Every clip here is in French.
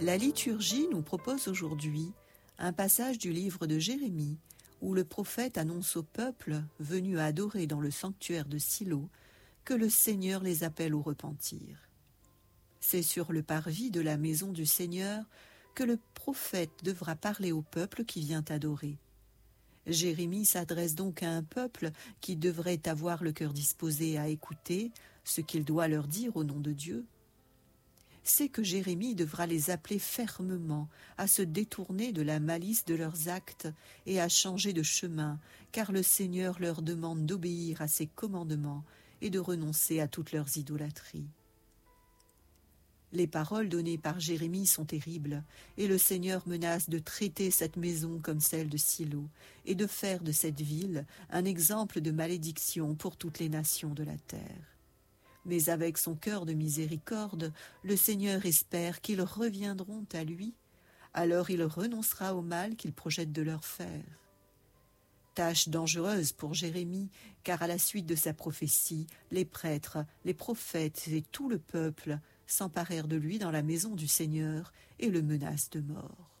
La liturgie nous propose aujourd'hui un passage du livre de Jérémie où le prophète annonce au peuple venu adorer dans le sanctuaire de Silo que le Seigneur les appelle au repentir. C'est sur le parvis de la maison du Seigneur que le prophète devra parler au peuple qui vient adorer. Jérémie s'adresse donc à un peuple qui devrait avoir le cœur disposé à écouter ce qu'il doit leur dire au nom de Dieu. C'est que Jérémie devra les appeler fermement à se détourner de la malice de leurs actes et à changer de chemin, car le Seigneur leur demande d'obéir à ses commandements et de renoncer à toutes leurs idolâtries. Les paroles données par Jérémie sont terribles, et le Seigneur menace de traiter cette maison comme celle de Silo, et de faire de cette ville un exemple de malédiction pour toutes les nations de la terre. Mais avec son cœur de miséricorde, le Seigneur espère qu'ils reviendront à lui, alors il renoncera au mal qu'il projette de leur faire. Tâche dangereuse pour Jérémie, car à la suite de sa prophétie, les prêtres, les prophètes et tout le peuple s'emparèrent de lui dans la maison du Seigneur et le menacent de mort.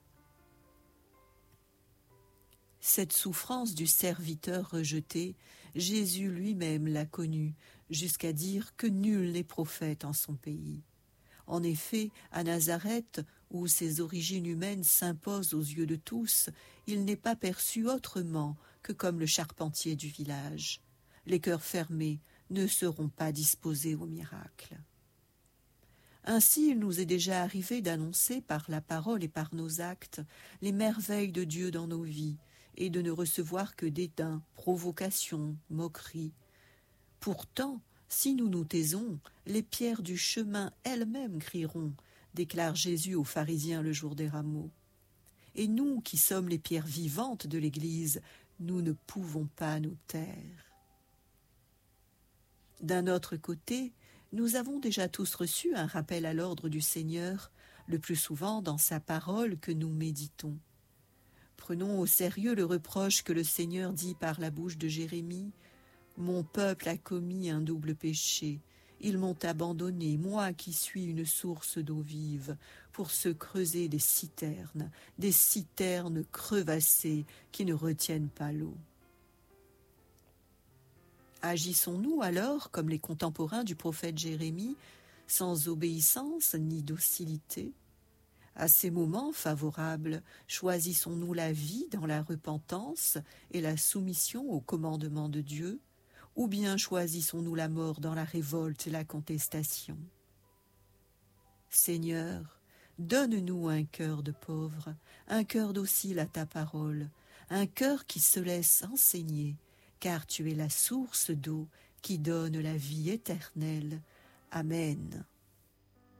Cette souffrance du serviteur rejeté, Jésus lui-même l'a connue, jusqu'à dire que nul n'est prophète en son pays. En effet, à Nazareth, où ses origines humaines s'imposent aux yeux de tous, il n'est pas perçu autrement que comme le charpentier du village. Les cœurs fermés ne seront pas disposés au miracle. Ainsi, il nous est déjà arrivé d'annoncer par la parole et par nos actes les merveilles de Dieu dans nos vies, et de ne recevoir que dédain, provocation, moquerie. Pourtant, si nous nous taisons, les pierres du chemin elles-mêmes crieront, déclare Jésus aux pharisiens le jour des rameaux. Et nous, qui sommes les pierres vivantes de l'Église, nous ne pouvons pas nous taire. D'un autre côté, nous avons déjà tous reçu un rappel à l'ordre du Seigneur, le plus souvent dans sa parole que nous méditons. Prenons au sérieux le reproche que le Seigneur dit par la bouche de Jérémie. « Mon peuple a commis un double péché. Ils m'ont abandonné, moi qui suis une source d'eau vive, pour se creuser des citernes crevassées qui ne retiennent pas l'eau. » Agissons-nous alors comme les contemporains du prophète Jérémie, sans obéissance ni docilité? À ces moments favorables, choisissons-nous la vie dans la repentance et la soumission au commandement de Dieu, ou bien choisissons-nous la mort dans la révolte et la contestation? Seigneur, donne-nous un cœur de pauvre, un cœur docile à ta parole, un cœur qui se laisse enseigner, car tu es la source d'eau qui donne la vie éternelle. Amen.